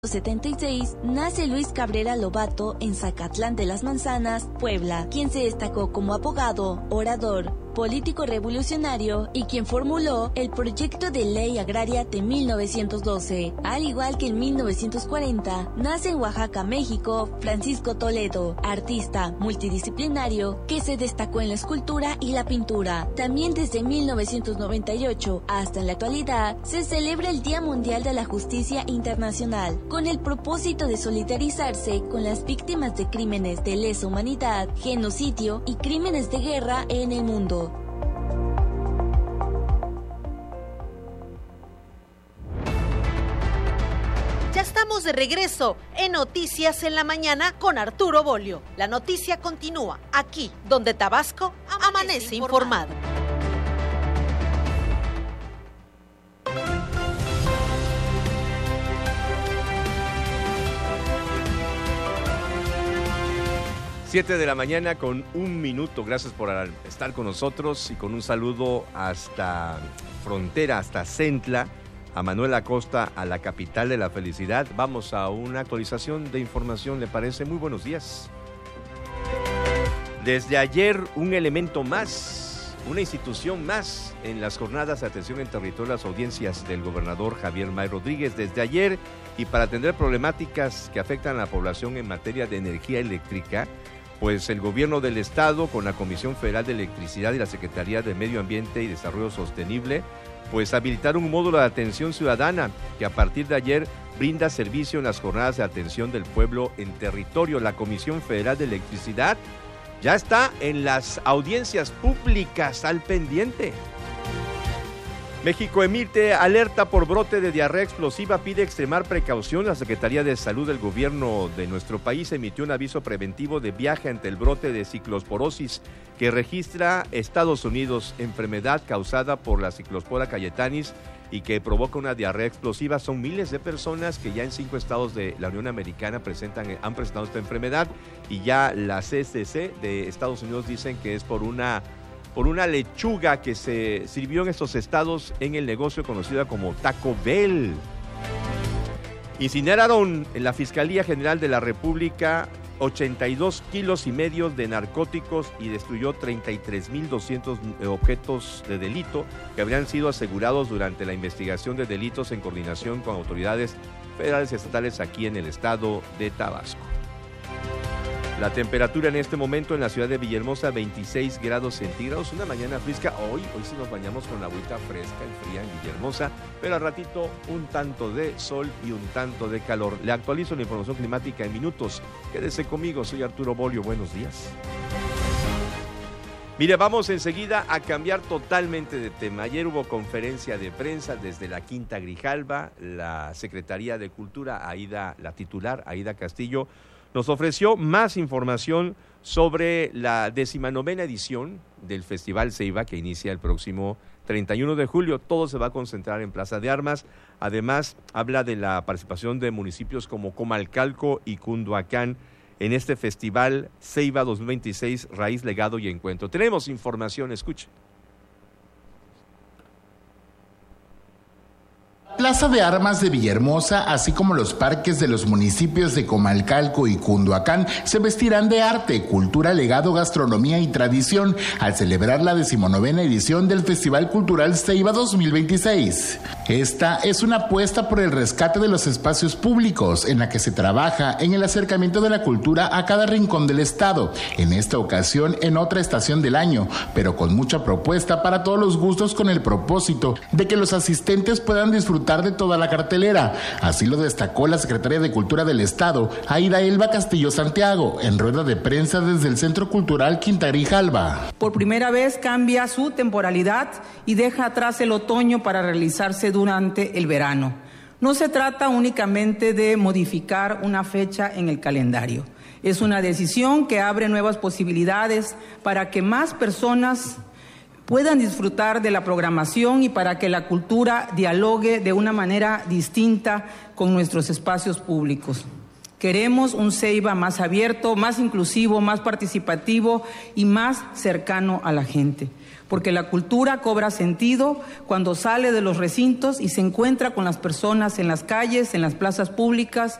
1976, nace Luis Cabrera Lobato en Zacatlán de las Manzanas, Puebla, quien se destacó como abogado, orador, político revolucionario y quien formuló el proyecto de ley agraria de 1912. Al igual que en 1940, nace en Oaxaca, México, Francisco Toledo, artista multidisciplinario que se destacó en la escultura y la pintura. También desde 1998 hasta la actualidad, se celebra el Día Mundial de la Justicia Internacional, con el propósito de solidarizarse con las víctimas de crímenes de lesa humanidad, genocidio y crímenes de guerra en el mundo. Ya estamos de regreso en Noticias en la Mañana con Arturo Bolio. La noticia continúa aquí, donde Tabasco amanece informado. Siete de la mañana con 1 minuto. Gracias por estar con nosotros y con un saludo hasta frontera, hasta Centla, a Manuel Acosta, a la capital de la felicidad. Vamos a una actualización de información, ¿le parece? Muy buenos días. Desde ayer, un elemento más, una institución más en las jornadas de atención en territorio, las audiencias del gobernador Javier May Rodríguez. Desde ayer, y para atender problemáticas que afectan a la población en materia de energía eléctrica, pues el gobierno del estado, con la Comisión Federal de Electricidad y la Secretaría de Medio Ambiente y Desarrollo Sostenible, pues habilitaron un módulo de atención ciudadana que a partir de ayer brinda servicio en las jornadas de atención del pueblo en territorio. La Comisión Federal de Electricidad ya está en las audiencias públicas al pendiente. México emite alerta por brote de diarrea explosiva, pide extremar precaución. La Secretaría de Salud del gobierno de nuestro país emitió un aviso preventivo de viaje ante el brote de ciclosporosis que registra Estados Unidos, enfermedad causada por la Ciclospora cayetanis y que provoca una diarrea explosiva. Son miles de personas que ya en 5 estados de la Unión Americana han presentado esta enfermedad, y ya la CDC de Estados Unidos dicen que es por una lechuga que se sirvió en estos estados en el negocio conocido como Taco Bell. Incineraron en la Fiscalía General de la República 82 kilos y medio de narcóticos y destruyó 33,200 objetos de delito que habrían sido asegurados durante la investigación de delitos en coordinación con autoridades federales y estatales aquí en el estado de Tabasco. La temperatura en este momento en la ciudad de Villahermosa, 26 grados centígrados, una mañana fresca. Hoy sí nos bañamos con la agüita fresca y fría en Villahermosa, pero al ratito un tanto de sol y un tanto de calor. Le actualizo la información climática en minutos. Quédese conmigo, soy Arturo Bolio, buenos días. Mire, vamos enseguida a cambiar totalmente de tema. Ayer hubo conferencia de prensa desde la Quinta Grijalva. La Secretaría de Cultura, la titular, Aida Castillo, nos ofreció más información sobre la 19ª edición del Festival Ceiba, que inicia el próximo 31 de julio. Todo se va a concentrar en Plaza de Armas. Además, habla de la participación de municipios como Comalcalco y Cunduacán en este Festival Ceiba 2026, Raíz, Legado y Encuentro. Tenemos información, escuche. Plaza de Armas de Villahermosa, así como los parques de los municipios de Comalcalco y Cunduacán, se vestirán de arte, cultura, legado, gastronomía y tradición al celebrar la 19ª edición del Festival Cultural Ceiba 2026. Esta es una apuesta por el rescate de los espacios públicos, en la que se trabaja en el acercamiento de la cultura a cada rincón del estado, en esta ocasión en otra estación del año, pero con mucha propuesta para todos los gustos, con el propósito de que los asistentes puedan disfrutar de toda la cartelera. Así lo destacó la secretaria de Cultura del Estado, Aida Elba Castillo Santiago, en rueda de prensa desde el Centro Cultural Quinta Grijalva. Por primera vez cambia su temporalidad y deja atrás el otoño para realizarse durante el verano. No se trata únicamente de modificar una fecha en el calendario. Es una decisión que abre nuevas posibilidades para que más personas puedan disfrutar de la programación y para que la cultura dialogue de una manera distinta con nuestros espacios públicos. Queremos un Ceiba más abierto, más inclusivo, más participativo y más cercano a la gente. porque la cultura cobra sentido cuando sale de los recintos y se encuentra con las personas en las calles, en las plazas públicas,